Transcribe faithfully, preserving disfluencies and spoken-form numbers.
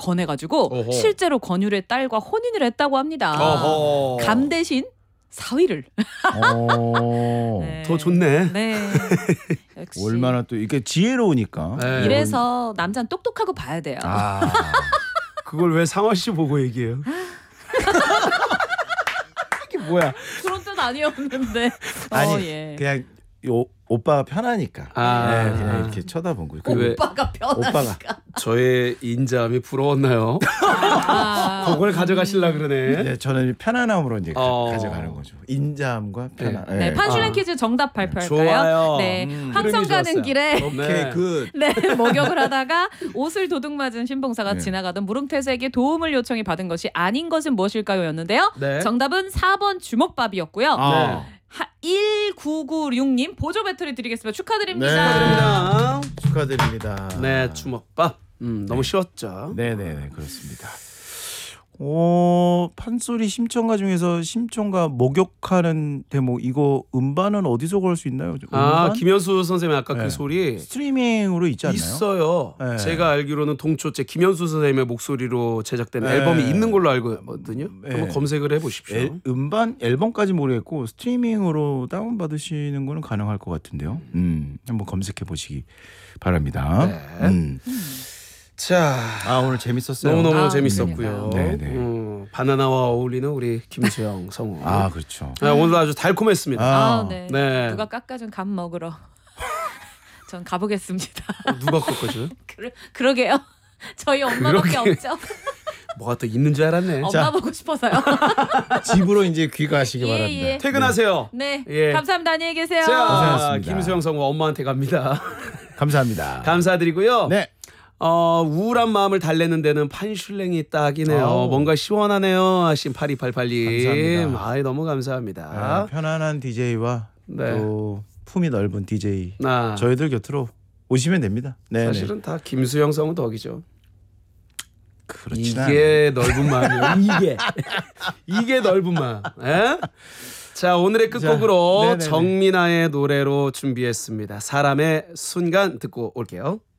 권해가지고 어허. 실제로 권율의 딸과 혼인을 했다고 합니다. 어허. 감 대신 사위를. 어. 네. 더 좋네. 네. 역시. 얼마나 또 이게 지혜로우니까. 네. 이래서 남자는 똑똑하고 봐야 돼요. 아. 그걸 왜 상화 씨 보고 얘기해요? 이게 뭐야? 그런 뜻 아니었는데. 아니 어, 예. 그냥 요 오빠가 편하니까. 아. 네, 그냥 이렇게 쳐다본 거예요. 왜- 오빠가 편하니까. 오빠가. 저의 인자함이 부러웠나요? 아, 그걸 가져가실라 그러네. 네, 저는 편안함으로 이제 가- 어. 가져가는 거죠. 인자함과 편안. 네, 판슐랭 아. 퀴즈 정답 발표할까요? 좋아요. 네, 음. 항상 흐름이 가는 좋았어요. 길에 오케이 네. 굿. 네, 목욕을 하다가 옷을 도둑 맞은 신봉사가 네. 지나가던 무릉태세에게 도움을 요청해 받은 것이 아닌 것은 무엇일까요? 였는데요. 네. 정답은 사 번 주먹밥이었고요. 아. 하, 일구구육 님 보조 배터리 드리겠습니다. 축하드립니다. 축하드립니다. 축하드립니다. 네, 주먹밥. 음, 너무 쉬웠죠. 네네네 그렇습니다. 오 판소리 심청가 중에서 심청가 목욕하는 대목 이거 음반은 어디서 구할 수 있나요? 아, 음반? 김현수 선생님 아까 네. 그 소리 스트리밍으로 있지 않나요? 있어요. 네. 제가 알기로는 동초째 김현수 선생님의 목소리로 제작된 네. 앨범이 있는 걸로 알거든요. 네. 한번 검색을 해보십시오. 앨, 음반 앨범까지 모르겠고 스트리밍으로 다운 받으시는 거는 가능할 것 같은데요. 음 한번 검색해 보시기 바랍니다. 네. 음. 자, 아 오늘 재밌었어요. 너무너무 아, 재밌었고요. 네, 네. 음, 바나나와 어울리는 우리 김수영 성우. 아 그렇죠. 네, 오늘 아주 달콤했습니다. 아. 아, 네. 네. 누가 깎아준 감 먹으러 전 가보겠습니다. 어, 누가 꺾어줘요? 그러, 그러게요. 저희 엄마밖에 그러게. 없죠. 뭐가 또 있는 줄 알았네. 엄마 자. 보고 싶어서요. 집으로 이제 귀가하시기 예, 바랍니다. 예. 퇴근하세요. 네, 예. 감사합니다. 안녕히 계세요. 자, 고생하셨습니다. 김수영 성우 엄마한테 갑니다. 감사합니다. 감사드리고요. 네. 어, 우울한 마음을 달래는 데는 판슐랭이 딱이네요. 아우. 뭔가 시원하네요. 하신 팔이팔팔 님. 감사합니다. 아이, 너무 감사합니다. 아, 편안한 디제이와 네. 또 품이 넓은 디제이 아, 저희들 곁으로 오시면 됩니다. 네, 사실은 다 김수영 성우 덕이죠. 그렇진 않아요. 이게 넓은 마음이에요. 이게 이게 넓은 마음. 에? 자, 오늘의 끝곡으로 자, 네네네. 정민아의 노래로 준비했습니다. 사람의 순간 듣고 올게요.